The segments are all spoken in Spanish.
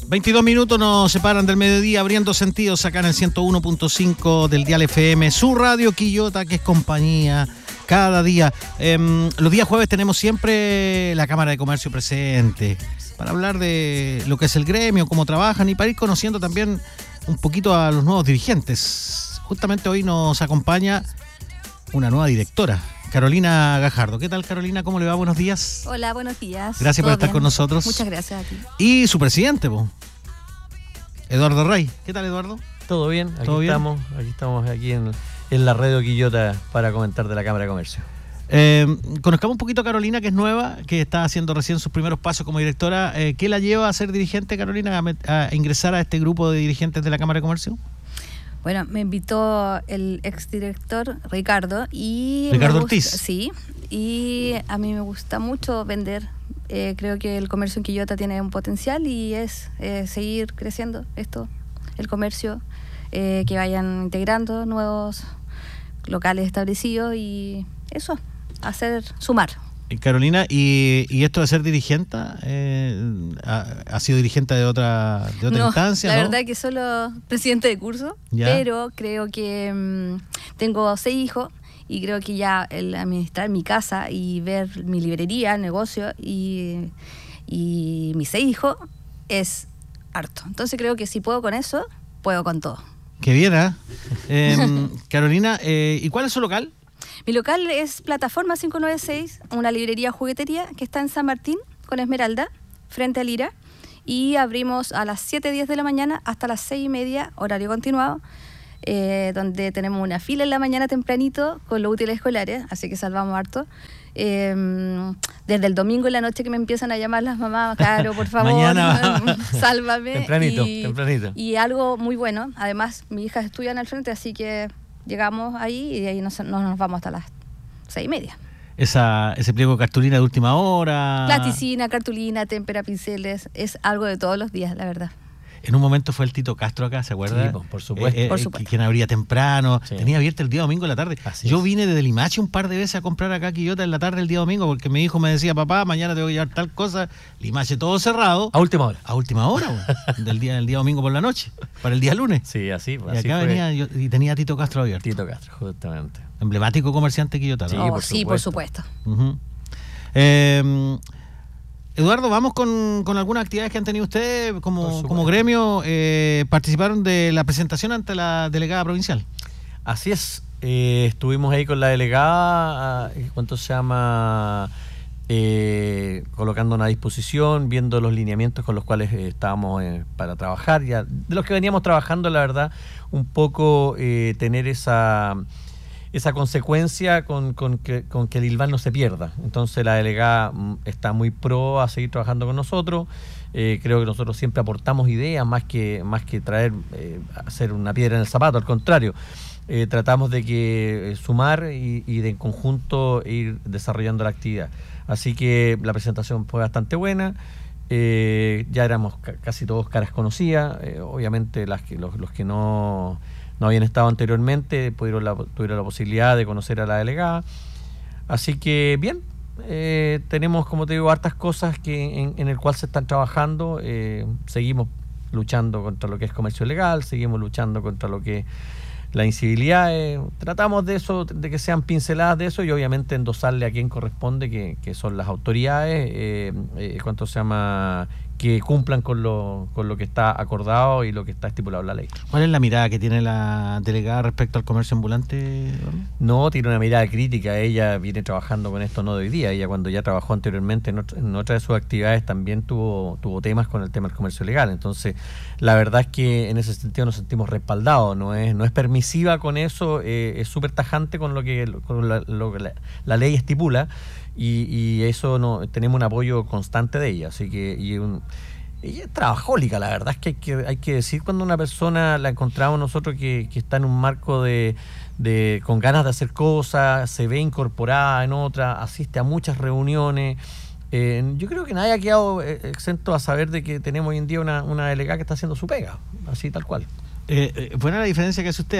22 minutos nos separan del mediodía, abriendo sentidos acá en el 101.5 del Dial FM, su radio Quillota, que es compañía cada día. Los días jueves tenemos siempre la Cámara de Comercio presente para hablar de lo que es el gremio, cómo trabajan y para ir conociendo también un poquito a los nuevos dirigentes. Justamente hoy nos acompaña una nueva directora, Carolina Gajardo. ¿Qué tal, Carolina? ¿Cómo le va? Buenos días. Hola, buenos días. Gracias por estar con nosotros. Muchas gracias a ti. Y su presidente, Eduardo Rey. ¿Qué tal, Eduardo? Todo bien, ¿Todo bien? Estamos aquí en la radio Quillota para comentar de la Cámara de Comercio. Conozcamos un poquito a Carolina, que es nueva, que está haciendo recién sus primeros pasos como directora. ¿Qué la lleva a ser dirigente, Carolina, a ingresar a este grupo de dirigentes de la Cámara de Comercio? Bueno, me invitó el exdirector Ricardo y... Ricardo Ortiz. Sí, y a mí me gusta mucho vender. Creo que el comercio en Quillota tiene un potencial y es seguir creciendo el comercio, que vayan integrando nuevos locales establecidos y eso, sumar. Carolina, ¿y esto de ser dirigente? ¿Ha sido dirigente de otra instancia? La ¿no? verdad que solo presidente de curso, ¿Ya? Pero creo que tengo 6 hijos y creo que ya el administrar mi casa y ver mi librería, el negocio y mis 6 hijos es harto. Entonces creo que si puedo con eso, puedo con todo. Qué bien, ¿eh? Carolina, ¿y cuál es su local? Mi local es Plataforma 596, una librería juguetería que está en San Martín, con Esmeralda, frente a Lira. Y abrimos a las 7:10 de la mañana hasta las 6:30, horario continuado, donde tenemos una fila en la mañana tempranito con los útiles escolares, así que salvamos harto. Desde el domingo en la noche que me empiezan a llamar las mamás, Caro, por favor, Mañana. sálvame. Tempranito. Y algo muy bueno, además mis hijas estudian al frente, así que llegamos ahí y de ahí nos vamos hasta las 6:30. Ese pliego de cartulina de última hora. Platicina, cartulina, témpera, pinceles, es algo de todos los días, la verdad. En un momento fue el Tito Castro acá, ¿se acuerda? Sí, por supuesto. Por supuesto. Quien abría temprano, Sí. tenía abierto el día domingo en la tarde. Así Yo es. vine de Limache un par de veces a comprar acá Quillota en la tarde el día domingo, porque mi hijo me decía, papá, mañana te voy a llevar tal cosa. Limache todo cerrado. A última hora. A última hora, del día domingo por la noche, para el día lunes. Sí, así Y acá fue. venía y tenía a Tito Castro abierto. Tito Castro, justamente. Emblemático comerciante Quillota, ¿no? Sí, Por supuesto. Ujú. Eduardo, vamos con algunas actividades que han tenido ustedes Por como supuesto. gremio. Participaron de la presentación ante la delegada provincial. Así es. Estuvimos ahí con la delegada, ¿cuánto se llama? Colocándonos a disposición, viendo los lineamientos con los cuales estábamos para trabajar. Ya, de los que veníamos trabajando, la verdad, un poco tener esa consecuencia con que el ILVAN no se pierda. Entonces la delegada está muy pro a seguir trabajando con nosotros. Creo que nosotros siempre aportamos ideas más que traer, hacer una piedra en el zapato, al contrario. Tratamos de que sumar y de en conjunto ir desarrollando la actividad. Así que la presentación fue bastante buena. Ya éramos casi todos caras conocidas. Obviamente los que no habían estado anteriormente tuvieron la posibilidad de conocer a la delegada. Así que bien, tenemos, como te digo, hartas cosas en el cual se están trabajando. Seguimos luchando contra lo que es comercio ilegal, seguimos luchando contra lo que es la incivilidad. Tratamos de eso, de que sean pinceladas de eso y obviamente endosarle a quien corresponde, que son las autoridades, ¿cuánto se llama? Que cumplan con lo que está acordado y lo que está estipulado en la ley. ¿Cuál es la mirada que tiene la delegada respecto al comercio ambulante, Eduardo? No, tiene una mirada crítica. Ella viene trabajando con esto no de hoy día. Ella, cuando ya trabajó anteriormente en otra de sus actividades, también tuvo temas con el tema del comercio legal. Entonces, la verdad es que en ese sentido nos sentimos respaldados. No es permisiva con eso, es súper tajante con lo que la ley estipula. Y eso tenemos un apoyo constante de ella. Así que ella es trabajólica, la verdad es que hay que decir, cuando una persona la encontramos nosotros que está en un marco con ganas de hacer cosas, se ve incorporada en otra, asiste a muchas reuniones. Yo creo que nadie ha quedado exento a saber de que tenemos hoy en día una delegada que está haciendo su pega, así tal cual. Buena la diferencia que hace usted.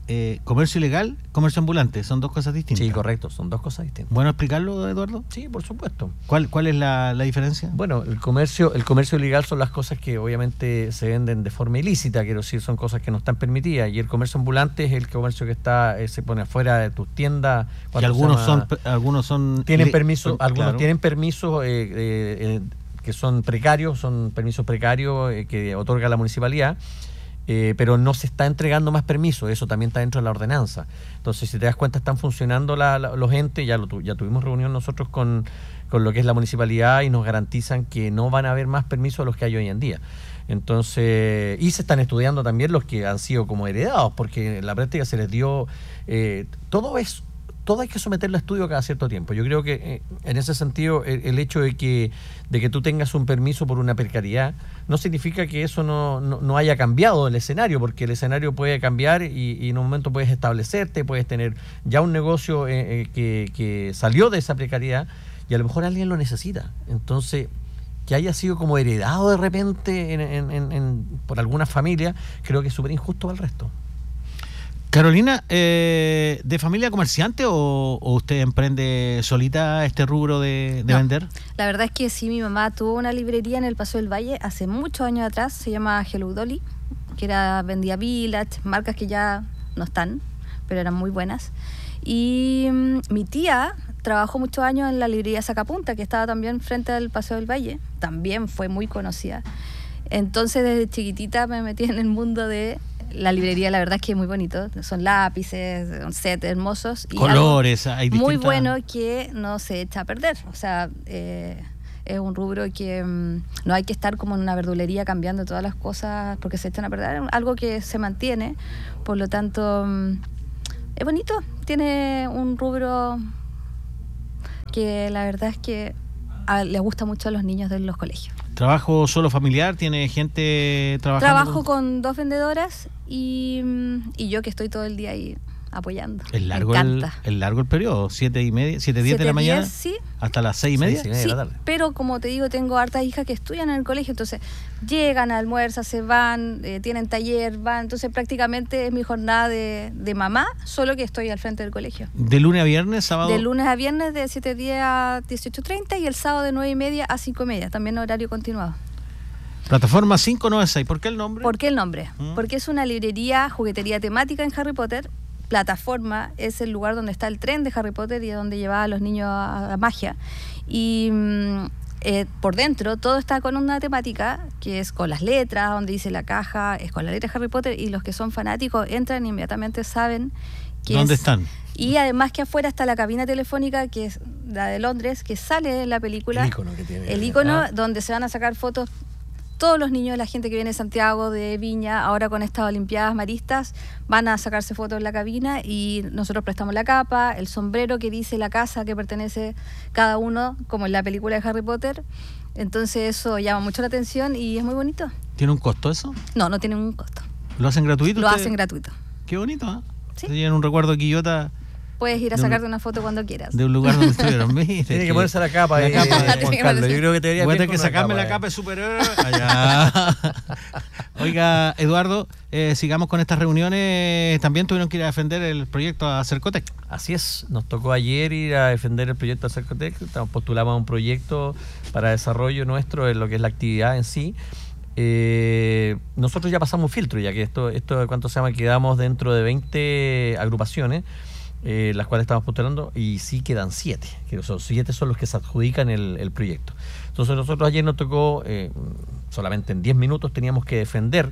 comercio ilegal, comercio ambulante, son dos cosas distintas. Sí, correcto, son dos cosas distintas. ¿Bueno explicarlo, Eduardo? Sí, por supuesto. ¿Cuál es la diferencia? Bueno, el comercio ilegal son las cosas que obviamente se venden de forma ilícita, quiero decir, son cosas que no están permitidas, y el comercio ambulante es el comercio que se pone afuera de tus tiendas. Y algunos son tienen permiso, claro. Algunos tienen permisos que son precarios, son permisos precarios que otorga la municipalidad. Pero no se está entregando más permisos, eso también está dentro de la ordenanza. Entonces, si te das cuenta, están funcionando los entes, ya tuvimos reunión nosotros con lo que es la municipalidad y nos garantizan que no van a haber más permisos de los que hay hoy en día. Entonces, y se están estudiando también los que han sido como heredados, porque en la práctica se les dio todo hay que someterlo a estudio cada cierto tiempo. Yo creo que en ese sentido el hecho de que tú tengas un permiso por una precariedad no significa que eso no haya cambiado el escenario, porque el escenario puede cambiar y en un momento puedes establecerte, puedes tener ya un negocio que salió de esa precariedad y a lo mejor alguien lo necesita. Entonces, que haya sido como heredado de repente por alguna familia, creo que es súper injusto para el resto. Carolina, ¿de familia comerciante o usted emprende solita este rubro de vender? La verdad es que sí, mi mamá tuvo una librería en el Paseo del Valle hace muchos años atrás, se llama Hello Dolly, que vendía Village, marcas que ya no están, pero eran muy buenas. Y mi tía trabajó muchos años en la librería Sacapunta, que estaba también frente al Paseo del Valle, también fue muy conocida. Entonces desde chiquitita me metí en el mundo de la librería. La verdad es que es muy bonito, son lápices, un set hermosos y colores, hay muy bueno que no se echa a perder. O sea, es un rubro que no hay que estar como en una verdulería cambiando todas las cosas porque se echan a perder, es algo que se mantiene, por lo tanto es bonito, tiene un rubro que la verdad es que le gusta mucho a los niños de los colegios. ¿Trabajo solo familiar? ¿Tiene gente trabajando? Trabajo con 2 vendedoras y yo que estoy todo el día ahí apoyando. ¿Es largo el periodo? ¿7:10 de la mañana? Sí. ¿Hasta las 6:30? Sí, de la tarde. Pero como te digo, tengo hartas hijas que estudian en el colegio, entonces llegan, almuerzan, se van, tienen taller, van, entonces prácticamente es mi jornada de mamá, solo que estoy al frente del colegio. ¿De lunes a viernes, sábado? De lunes a viernes de 7:10 a 18:30 y el sábado de 9:30 a 5:30, también horario continuado. Plataforma 596, ¿por qué el nombre? ¿Por qué el nombre? Porque es una librería, juguetería temática en Harry Potter. Plataforma es el lugar donde está el tren de Harry Potter y donde llevaba a los niños a la magia. Y por dentro todo está con una temática que es con las letras, donde dice la caja, es con la letra de Harry Potter, y los que son fanáticos entran e inmediatamente saben ¿dónde están? Y además que afuera está la cabina telefónica, que es la de Londres, que sale en la película. El icono que tiene. El icono donde se van a sacar fotos todos los niños, la gente que viene de Santiago, de Viña, ahora con estas Olimpiadas Maristas, van a sacarse fotos en la cabina y nosotros prestamos la capa, el sombrero que dice la casa que pertenece cada uno, como en la película de Harry Potter. Entonces eso llama mucho la atención y es muy bonito. ¿Tiene un costo eso? No, no tiene un costo. ¿Lo hacen gratuito? Lo hacen gratuito. Qué bonito, ¿eh? Sí. Tienen un recuerdo de Quillota. Puedes ir a sacarte una foto cuando quieras. De un lugar donde estuvieron. Tiene que ponerse la capa. La capa. Juan Carlos. Yo creo que te debería voy a tener que sacarme la capa de superhéroe. Allá. Oiga, Eduardo, sigamos con estas reuniones. También tuvieron que ir a defender el proyecto a Cercotec. Así es, nos tocó ayer ir a defender el proyecto a Cercotec. Postulamos a un proyecto para desarrollo nuestro en lo que es la actividad en sí. Nosotros ya pasamos un filtro, ya que esto ¿cuánto se llama? Quedamos dentro de 20 agrupaciones, las cuales estamos postulando, y sí quedan 7, que son 7 son los que se adjudican el proyecto. Entonces nosotros ayer nos tocó, solamente en 10 minutos teníamos que defender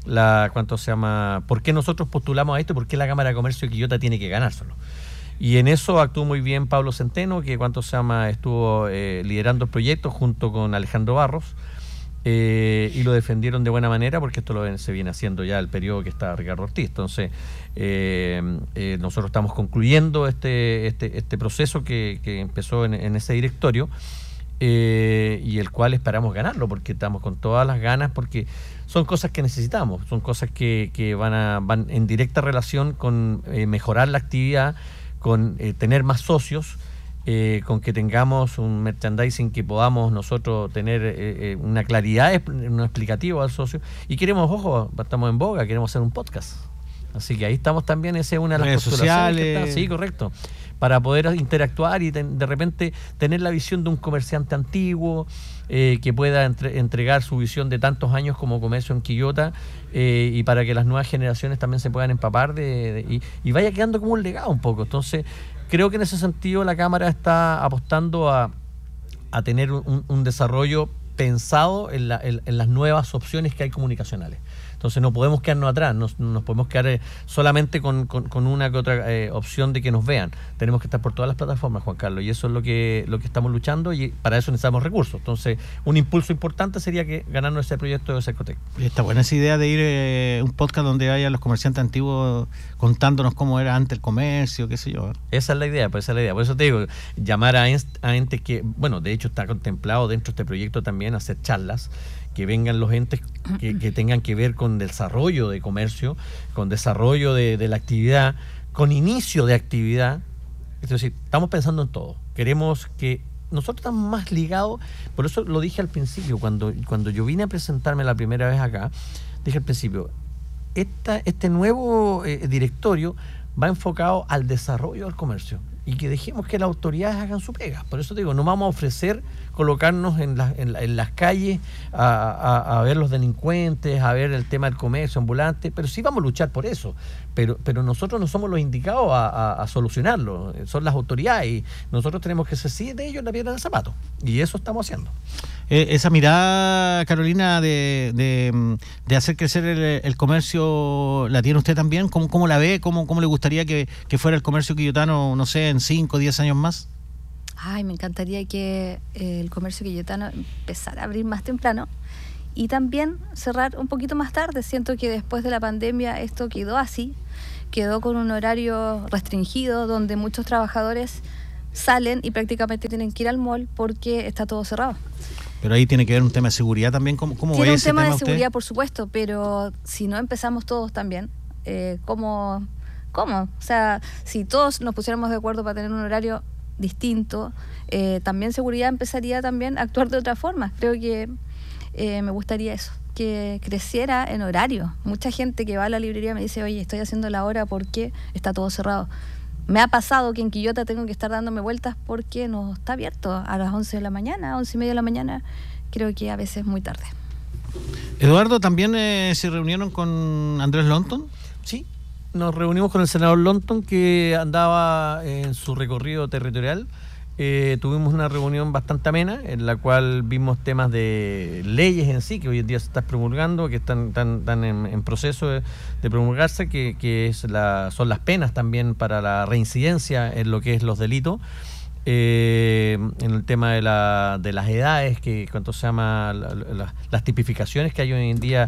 por qué nosotros postulamos a esto y por qué la Cámara de Comercio de Quillota tiene que ganárselo. Y en eso actuó muy bien Pablo Centeno, que estuvo liderando el proyecto junto con Alejandro Barros, y lo defendieron de buena manera, porque esto se viene haciendo ya el periodo que está Ricardo Ortiz. Entonces nosotros estamos concluyendo este proceso que empezó en ese directorio, y el cual esperamos ganarlo, porque estamos con todas las ganas, porque son cosas que necesitamos, son cosas que van en directa relación con mejorar la actividad, con tener más socios, con que tengamos un merchandising que podamos nosotros tener una claridad, un explicativo al socio. Y queremos, estamos en boga, queremos hacer un podcast. Así que ahí estamos también, esa es una de las redes postulaciones que sociales. está, sí, correcto, para poder interactuar y de repente tener la visión de un comerciante antiguo que pueda entregar su visión de tantos años como comercio en Quillota, y para que las nuevas generaciones también se puedan empapar y vaya quedando como un legado un poco. Entonces creo que en ese sentido la Cámara está apostando a tener un desarrollo pensado en las nuevas opciones que hay comunicacionales. Entonces no podemos quedarnos atrás, no nos podemos quedar solamente con una que otra opción de que nos vean. Tenemos que estar por todas las plataformas, Juan Carlos, y eso es lo que estamos luchando, y para eso necesitamos recursos. Entonces un impulso importante sería que ganarnos ese proyecto de Cercotec. Está buena esa idea de ir un podcast donde vayan los comerciantes antiguos contándonos cómo era antes el comercio, qué sé yo. Esa es la idea, pues esa es la idea. Por eso te digo, llamar a entes que, bueno, de hecho está contemplado dentro de este proyecto también hacer charlas, que vengan los entes que tengan que ver con desarrollo de comercio, con desarrollo de la actividad, con inicio de actividad. Es decir, estamos pensando en todo. Queremos que nosotros estamos más ligados, por eso lo dije al principio, cuando yo vine a presentarme la primera vez acá, dije al principio, este nuevo directorio va enfocado al desarrollo del comercio, y que dejemos que las autoridades hagan su pega. Por eso te digo, no vamos a ofrecer colocarnos en las calles a ver los delincuentes, a ver el tema del comercio ambulante, pero sí vamos a luchar por eso. Pero nosotros no somos los indicados a solucionarlo, son las autoridades, y nosotros tenemos que ser sí de ellos la piedra del zapato, y eso estamos haciendo. Esa mirada, Carolina, de hacer crecer el comercio, ¿la tiene usted también? ¿Cómo la ve? ¿Cómo le gustaría que fuera el comercio quillotano, no sé, en 5 o 10 años más? Ay, me encantaría que el comercio quillotano empezara a abrir más temprano y también cerrar un poquito más tarde. Siento que después de la pandemia esto quedó así, quedó con un horario restringido donde muchos trabajadores salen y prácticamente tienen que ir al mall porque está todo cerrado. Pero ahí tiene que ver un tema de seguridad también. ¿Cómo tiene ve un ese tema de usted? seguridad, por supuesto, pero si no empezamos todos también, ¿cómo? O sea, si todos nos pusiéramos de acuerdo para tener un horario distinto, también seguridad empezaría también a actuar de otra forma. Creo que me gustaría eso, que creciera en horario. Mucha gente que va a la librería me dice, oye, estoy haciendo la hora porque está todo cerrado. Me ha pasado que en Quillota tengo que estar dándome vueltas porque no está abierto a las 11 de la mañana, 11:30 de la mañana. Creo que a veces es muy tarde. Eduardo, ¿también se reunieron con Andrés Lonton? Sí, nos reunimos con el senador Lonton, que andaba en su recorrido territorial. Tuvimos una reunión bastante amena, en la cual vimos temas de leyes en sí, que hoy en día se están promulgando, que están en proceso de promulgarse, que son las penas también para la reincidencia en lo que es los delitos. En el tema de las edades, que cuánto se llama las tipificaciones que hay hoy en día,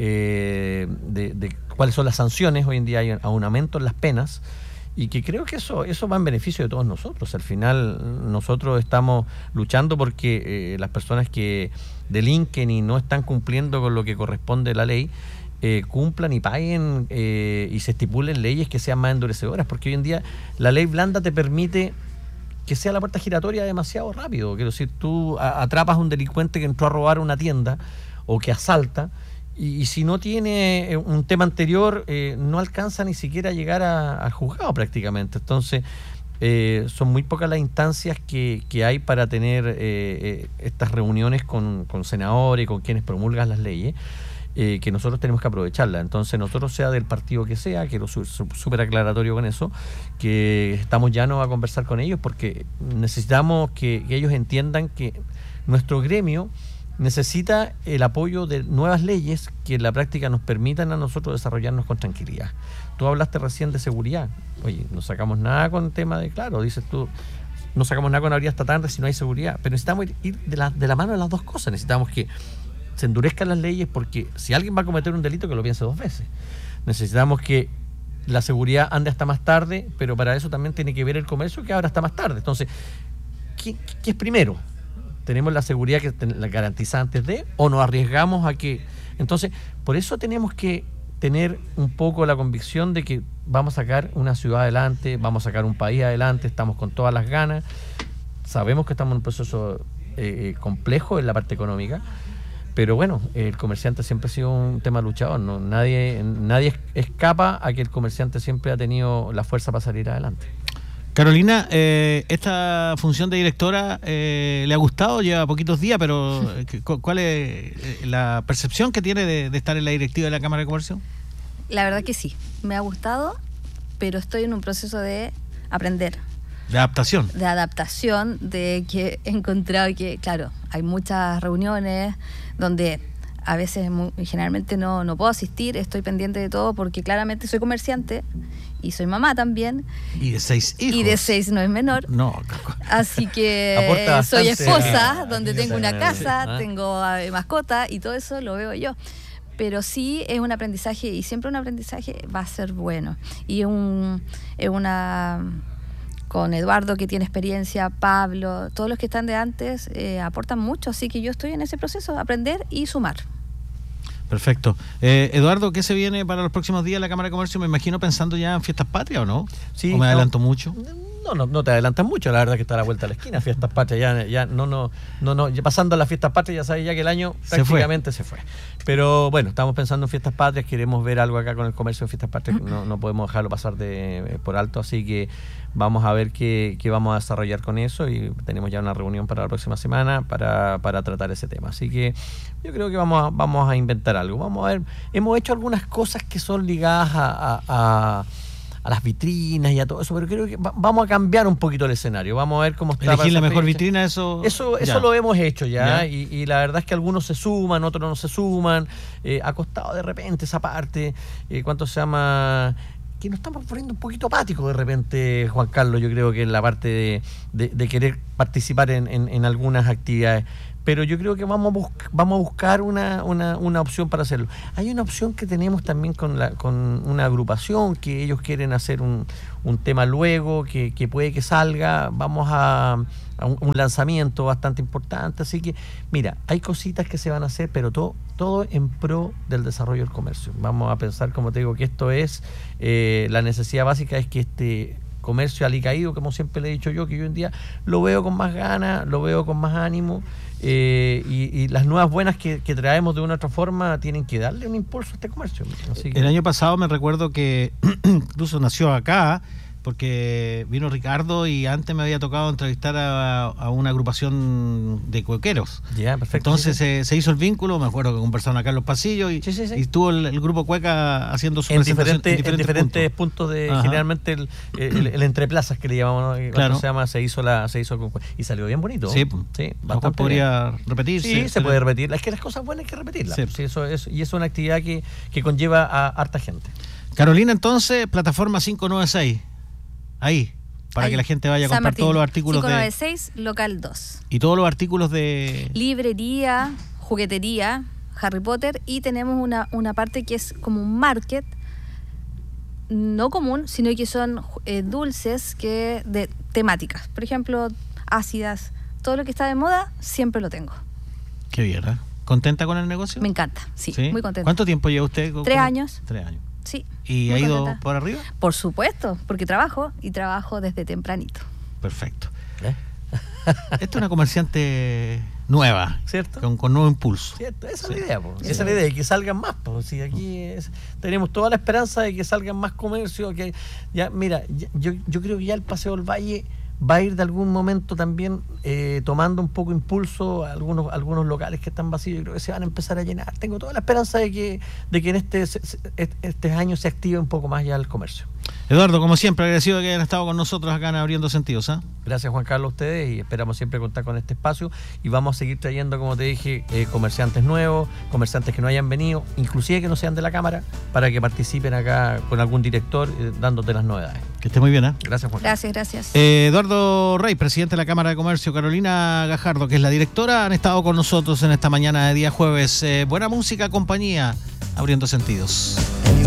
de cuáles son las sanciones. Hoy en día hay un aumento en las penas, y que creo que eso va en beneficio de todos nosotros. Al final nosotros estamos luchando porque las personas que delinquen y no están cumpliendo con lo que corresponde a la ley, cumplan y paguen, y se estipulen leyes que sean más endurecedoras, porque hoy en día la ley blanda te permite que sea la puerta giratoria demasiado rápido. Quiero decir, tú atrapas a un delincuente que entró a robar una tienda o que asalta, y si no tiene un tema anterior, no alcanza ni siquiera a llegar al juzgado prácticamente. Entonces, son muy pocas las instancias que hay para tener estas reuniones con senadores, con quienes promulgan las leyes, que nosotros tenemos que aprovecharla. Entonces, nosotros, sea del partido que sea, quiero súper aclaratorio con eso, que estamos llanos a conversar con ellos, porque necesitamos que ellos entiendan que nuestro gremio necesita el apoyo de nuevas leyes que en la práctica nos permitan a nosotros desarrollarnos con tranquilidad. Tú hablaste recién de seguridad. Oye, no sacamos nada con el tema de, claro, dices tú, no sacamos nada con abrir hasta tarde si no hay seguridad, pero necesitamos ir de la mano de las dos cosas. Necesitamos que se endurezcan las leyes, porque si alguien va a cometer un delito, que lo piense 2 veces. Necesitamos que la seguridad ande hasta más tarde, pero para eso también tiene que ver el comercio, que abra hasta más tarde. Entonces, ¿qué es primero? ¿Tenemos la seguridad que la garantiza antes de, o nos arriesgamos a que...? Entonces, por eso tenemos que tener un poco la convicción de que vamos a sacar una ciudad adelante, vamos a sacar un país adelante, estamos con todas las ganas. Sabemos que estamos en un proceso complejo en la parte económica, Pero bueno, el comerciante siempre ha sido un tema luchador, ¿no? Nadie escapa a que el comerciante siempre ha tenido la fuerza para salir adelante. Carolina, esta función de directora le ha gustado, lleva poquitos días, pero ¿cuál es la percepción que tiene de estar en la directiva de la Cámara de Comercio? La verdad que sí, me ha gustado, pero estoy en un proceso de aprender. De adaptación. De adaptación, de que he encontrado que, claro, hay muchas reuniones donde a veces, generalmente no puedo asistir, estoy pendiente de todo porque claramente soy comerciante y soy mamá también. Y de 6 hijos. Y de 6 no es menor. No. Así que soy esposa, donde tengo una casa, tengo mascota y todo eso lo veo yo. Pero sí es un aprendizaje y siempre un aprendizaje va a ser bueno. Y es una... con Eduardo, que tiene experiencia, Pablo, todos los que están de antes aportan mucho, así que yo estoy en ese proceso de aprender y sumar. Perfecto. Eduardo, ¿qué se viene para los próximos días en la Cámara de Comercio? Me imagino pensando ya en Fiestas Patrias, ¿o no? Sí, ¿o me adelanto mucho? No te adelantas mucho, la verdad que está a la vuelta de la esquina, Fiestas Patrias, ya pasando las Fiestas Patrias ya sabes ya que el año prácticamente se fue. Pero bueno, estamos pensando en Fiestas Patrias, queremos ver algo acá con el comercio de Fiestas Patrias, no podemos dejarlo pasar por alto, así que vamos a ver qué vamos a desarrollar con eso y tenemos ya una reunión para la próxima semana para tratar ese tema. Así que yo creo que vamos a inventar algo. Vamos a ver, hemos hecho algunas cosas que son ligadas a las vitrinas y a todo eso, pero creo que vamos a cambiar un poquito el escenario. Vamos a ver cómo está. Elegir la mejor vitrina, eso lo hemos hecho ya. Y la verdad es que algunos se suman, otros no se suman. Ha costado de repente esa parte. ¿Cuánto se llama? Que nos estamos poniendo un poquito apáticos de repente, Juan Carlos, yo creo que en la parte de querer participar en algunas actividades. Pero yo creo que vamos a buscar una opción para hacerlo. Hay una opción que tenemos también con una agrupación que ellos quieren hacer un tema luego, que puede que salga. Vamos a un lanzamiento bastante importante. Así que, mira, hay cositas que se van a hacer, pero todo en pro del desarrollo del comercio. Vamos a pensar, como te digo, que esto es la necesidad básica, es que este comercio alicaído, como siempre le he dicho yo, que yo hoy en día lo veo con más ganas, lo veo con más ánimo, y las nuevas buenas que traemos de una u otra forma tienen que darle un impulso a este comercio. Así que... El año pasado me recuerdo que incluso nació acá, porque vino Ricardo y antes me había tocado entrevistar a una agrupación de cuequeros. Ya, perfecto. Entonces se hizo el vínculo, me acuerdo que conversaron acá en los pasillos y estuvo el grupo Cueca haciendo su presentación en diferentes puntos de generalmente el entreplazas que le llamamos, ¿no? Claro. Se llama, se hizo con Cueca y salió bien bonito. Sí, bastante podría repetirse. Sí, se puede repetir. Es que las cosas buenas hay que repetirlas. Sí, y es una actividad que conlleva a harta gente. Carolina, entonces, plataforma 596. Ahí, para que la gente vaya a comprar todos los artículos 596, local 2. Y todos los artículos de... librería, juguetería, Harry Potter, y tenemos una parte que es como un market, no común, sino que son dulces de temáticas. Por ejemplo, ácidas, todo lo que está de moda, siempre lo tengo. Qué bien, ¿eh? ¿Contenta con el negocio? Me encanta, sí, muy contenta. ¿Cuánto tiempo lleva usted? 3 años. 3 años. Sí. ¿Y ha ido por arriba? Por supuesto, porque trabajo desde tempranito. Perfecto. Esta es una comerciante nueva, ¿cierto? Con nuevo impulso. ¿Cierto? Esa es la idea, po. Esa es la idea, de que salgan más. Po. Si aquí tenemos toda la esperanza de que salgan más comercios. Que ya, mira, yo creo que ya el Paseo del Valle va a ir de algún momento también tomando un poco impulso. Algunos locales que están vacíos, yo creo que se van a empezar a llenar. Tengo toda la esperanza de que en este año se active un poco más ya el comercio. Eduardo, como siempre, agradecido de que hayan estado con nosotros acá en Abriendo Sentidos. Gracias, Juan Carlos, a ustedes, y esperamos siempre contar con este espacio, y vamos a seguir trayendo, como te dije, comerciantes nuevos, comerciantes que no hayan venido, inclusive que no sean de la Cámara, para que participen acá con algún director dándote las novedades. Que esté muy bien, ¿eh? Gracias, Juan Carlos. Gracias. Eduardo Rey, presidente de la Cámara de Comercio, Carolina Gajardo, que es la directora, han estado con nosotros en esta mañana de día jueves. Buena música, compañía, Abriendo Sentidos.